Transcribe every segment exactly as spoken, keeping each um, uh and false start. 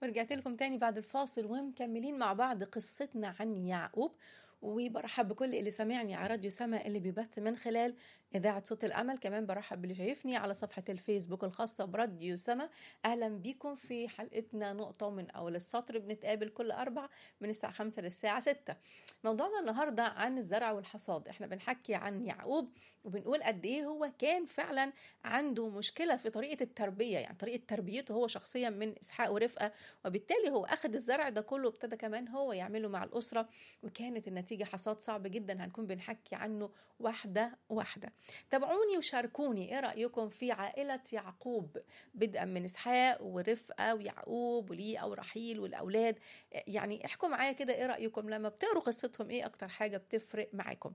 ورجعت لكم تاني بعد الفاصل ومكملين مع بعض قصتنا عن يعقوب. وبرحب بكل اللي سامعني على راديو سما اللي بيبث من خلال إذاعة صوت الأمل. كمان برحب باللي شايفني على صفحة الفيسبوك الخاصة براديو سما. أهلا بيكم في حلقتنا نقطة من أول السطر. بنتقابل كل أربع من الساعة خمسة للساعة ستة. موضوعنا النهاردة عن الزرع والحصاد. احنا بنحكي عن يعقوب وبنقول قد إيه هو كان فعلا عنده مشكلة في طريقة التربية، يعني طريقة تربيته هو شخصيا من إسحاق ورفقة، وبالتالي هو أخذ الزرع ده كله ابتدى كمان هو يعمله مع الأسرة، وكانت النتيجة حصاد صعب جدا هنكون بنحكي عنه واحدة واحدة. تابعوني وشاركوني ايه رأيكم في عائلة يعقوب، بدءا من إسحاق ورفقة ويعقوب وليئة ورحيل والأولاد. يعني احكوا معايا كده ايه رأيكم لما بتقروا قصتهم، ايه أكتر حاجة بتفرق معاكم؟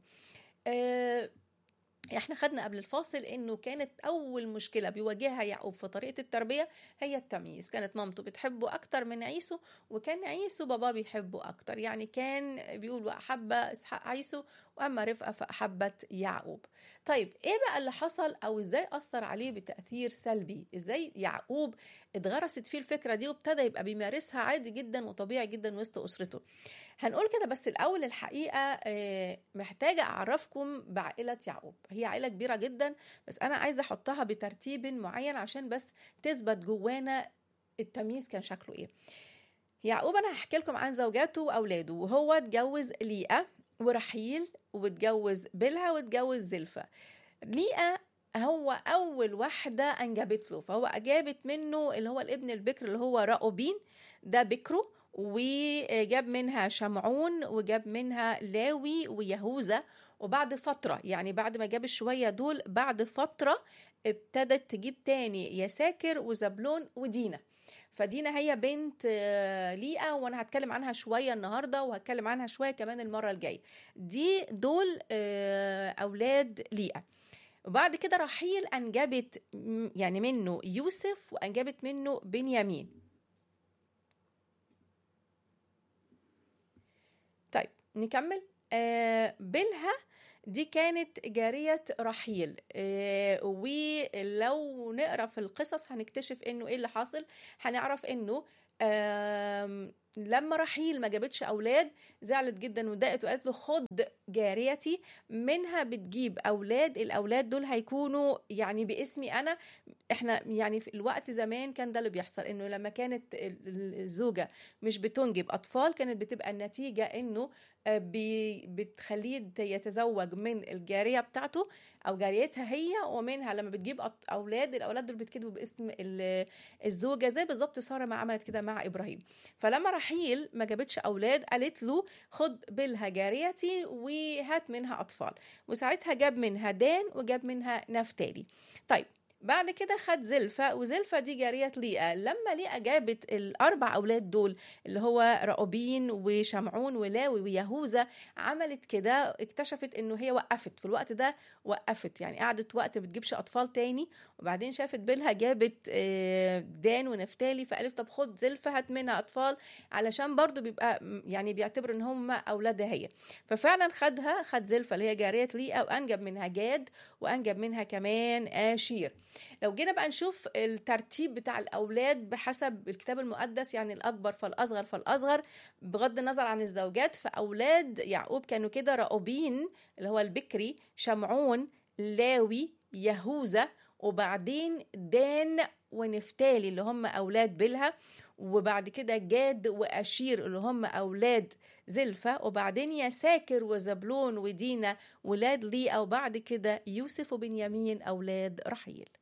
أه احنا خدنا قبل الفاصل انه كانت اول مشكلة بيواجهها يعقوب في طريقة التربية هي التمييز. كانت مامته بتحبه اكتر من عيسو، وكان عيسو بابا بيحبه اكتر، يعني كان بيقول واحب اسحاق عيسو واما رفقة فاحبت يعقوب. طيب ايه بقى اللي حصل، او ازاي اثر عليه بتأثير سلبي؟ ازاي يعقوب اتغرست فيه الفكرة دي وابتدى يبقى بيمارسها عادي جدا وطبيعي جدا وسط اسرته؟ هنقول كده، بس الأول الحقيقة محتاجة أعرفكم بعائلة يعقوب. هي عائلة كبيرة جدا، بس أنا عايزة أحطها بترتيب معين عشان بس تثبت جوانا التمييز كان شكله إيه. يعقوب أنا هحكي لكم عن زوجاته وأولاده. وهو اتجوز ليئة ورحيل، واتجوز بلها، واتجوز زلفة. ليئة هو أول واحدة أنجبت له، فهو أجابت منه اللي هو الابن البكر اللي هو رأوبين، ده بكره، وجاب منها شمعون، وجاب منها لاوي ويهوذا. وبعد فترة، يعني بعد ما جاب الشوية دول، بعد فترة ابتدت تجيب تاني يساكر وزبلون ودينا. فدينا هي بنت ليئة، وانا هتكلم عنها شوية النهاردة، وهتكلم عنها شوية كمان المرة الجاية. دي دول أولاد ليئة. وبعد كده رحيل أنجبت يعني منه يوسف، وأنجبت منه بنيامين. طيب نكمل. آه بلها دي كانت جارية رحيل. آه ولو نقرأ في القصص هنكتشف انه ايه اللي حاصل. هنعرف انه آه لما رحيل ما جابتش أولاد زعلت جدا وضاقت، وقالت له خد جاريتي منها بتجيب أولاد، الأولاد دول هيكونوا يعني باسمي أنا. احنا يعني في الوقت زمان كان ده اللي بيحصل، انه لما كانت الزوجة مش بتنجب أطفال كانت بتبقى النتيجة انه بتخليه يتزوج من الجارية بتاعته أو جاريتها هي، ومنها لما بتجيب أولاد الأولاد دول بتكتبوا باسم الزوجة، زي بالظبط سارة ما عملت كده مع إبراهيم. فلما رحيل ما جابتش أولاد قالت له خد بلها جاريتي وهات منها أطفال، وساعتها جاب منها دان وجاب منها نفتالي. طيب بعد كده خد زلفة، وزلفة دي جارية ليئة. لما ليئة جابت الأربع أولاد دول اللي هو رأوبين وشمعون ولاوي ويهوذا، عملت كده اكتشفت إنه هي وقفت في الوقت ده، وقفت يعني قعدت وقت بتجيبش أطفال تاني. وبعدين شافت بلها جابت دان ونفتالي، فقالت طب خد زلفة هات منها أطفال، علشان برضو بيبقى يعني بيعتبر إن هم أولادها هي. ففعلا خدها، خد زلفة اللي هي جارية ليئة، وأنجب منها جاد، وأنجب منها كمان آشير. لو جينا بقى نشوف الترتيب بتاع الأولاد بحسب الكتاب المقدس، يعني الأكبر فالأصغر فالأصغر بغض النظر عن الزوجات، فأولاد يعقوب كانوا كده: رأوبين اللي هو البكري، شمعون، لاوي، يهوذا، وبعدين دان ونفتالي اللي هم أولاد بلها، وبعد كده جاد وأشير اللي هم أولاد زلفة، وبعدين يساكر وزبلون ودينا ولاد ليئة، وبعد كده يوسف وبنيامين أولاد رحيل.